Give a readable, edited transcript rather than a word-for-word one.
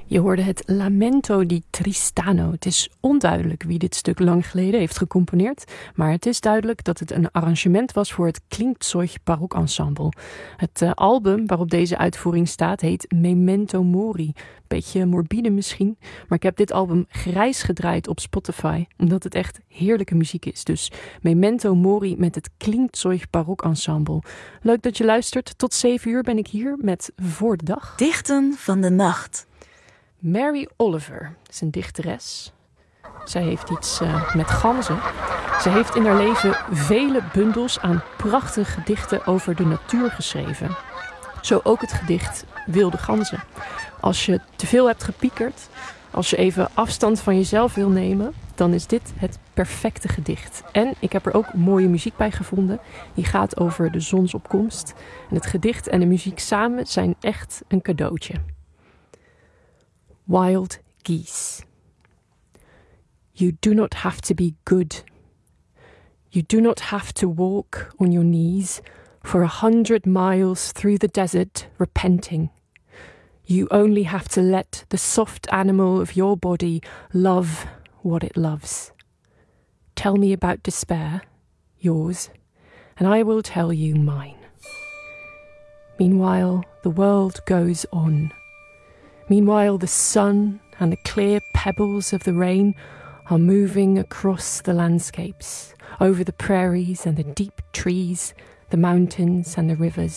Je hoorde het Lamento di Tristano. Het is onduidelijk wie dit stuk lang geleden heeft gecomponeerd, maar het is duidelijk dat het een arrangement was voor het Klingzeug Barokensemble. Het album waarop deze uitvoering staat heet Memento Mori. Beetje morbide misschien, maar ik heb dit album grijs gedraaid op Spotify, omdat het echt heerlijke muziek is. Dus Memento Mori met het Klingzeug Barokensemble. Leuk dat je luistert. Tot 7 uur ben ik hier met Voor de Dag. Dichten van de nacht. Mary Oliver is een dichteres. Zij heeft iets met ganzen. Ze heeft in haar leven vele bundels aan prachtige gedichten over de natuur geschreven. Zo ook het gedicht Wilde Ganzen. Als je te veel hebt gepiekerd, als je even afstand van jezelf wil nemen, dan is dit het perfecte gedicht. En ik heb er ook mooie muziek bij gevonden. Die gaat over de zonsopkomst. En het gedicht en de muziek samen zijn echt een cadeautje. Wild geese. You do not have to be good. You do not have to walk on your knees for 100 miles through the desert repenting. You only have to let the soft animal of your body love what it loves. Tell me about despair, yours, and I will tell you mine. Meanwhile, the world goes on. Meanwhile, the sun and the clear pebbles of the rain are moving across the landscapes, over the prairies and the deep trees, the mountains and the rivers.